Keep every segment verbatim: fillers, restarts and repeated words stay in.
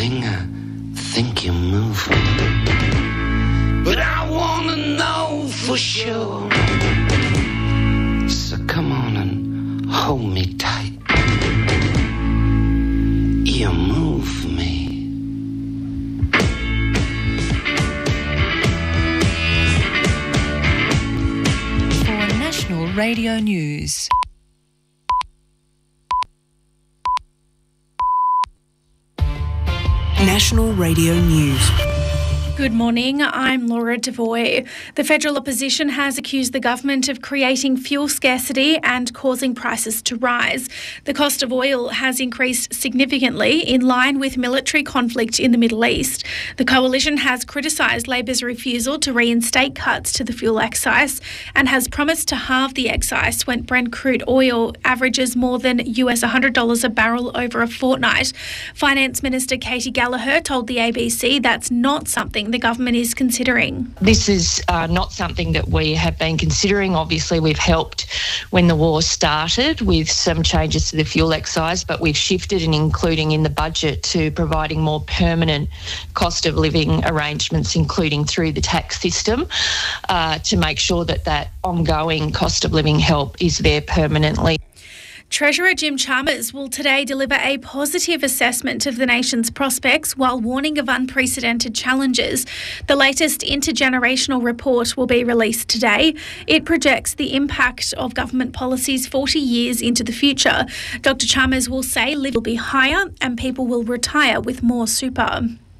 thing, I think you move me. But I wanna know for sure. So come on and hold me tight. You move me. For National Radio News. National Radio News. Good morning, I'm Laura Devoy. The federal opposition has accused the government of creating fuel scarcity and causing prices to rise. The cost of oil has increased significantly in line with military conflict in the Middle East. The coalition has criticised Labor's refusal to reinstate cuts to the fuel excise and has promised to halve the excise when Brent crude oil averages more than U S one hundred dollars a barrel over a fortnight. Finance Minister Katie Gallagher told the A B C that's not something the government is considering. This is uh, not something that we have been considering. Obviously, we've helped when the war started with some changes to the fuel excise, but we've shifted and including in the budget to providing more permanent cost of living arrangements, including through the tax system, uh, to make sure that that ongoing cost of living help is there permanently. Treasurer Jim Chalmers will today deliver a positive assessment of the nation's prospects while warning of unprecedented challenges. The latest intergenerational report will be released today. It projects the impact of government policies forty years into the future. Doctor Chalmers will say living will be higher and people will retire with more super.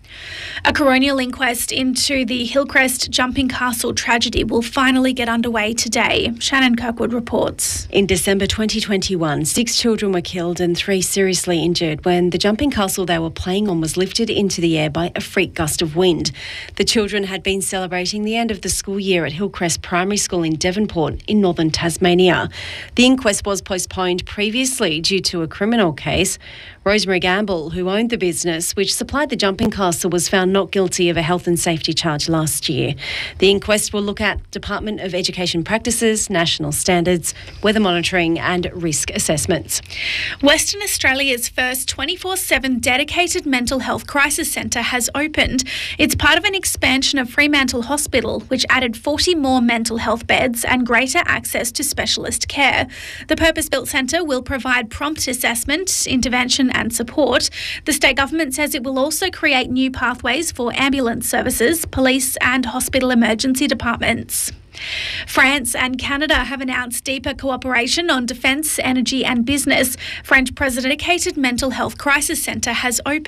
A coronial inquest into the Hillcrest Jumping Castle tragedy will finally get underway today. Shannon Kirkwood reports. In December twenty twenty-one, six children were killed and three seriously injured when the jumping castle they were playing on was lifted into the air by a freak gust of wind. The children had been celebrating the end of the school year at Hillcrest Primary School in Devonport in northern Tasmania. The inquest was postponed previously due to a criminal case. Rosemary Gamble, who owned the business which supplied the jumping castle, was found not guilty of a health and safety charge last year. The inquest will look at Department of Education practices, national standards, weather monitoring and risk assessments. Western Australia's first twenty-four seven dedicated mental health crisis centre has opened. It's part of an expansion of Fremantle Hospital, which added forty more mental health beds and greater access to specialist care. The purpose-built centre will provide prompt assessment, intervention and support. The state government says it will also create new pathways for ambulance services, police and hospital emergency departments. France and Canada have announced deeper cooperation on defence, energy and business. French President dedicated mental health crisis centre has opened.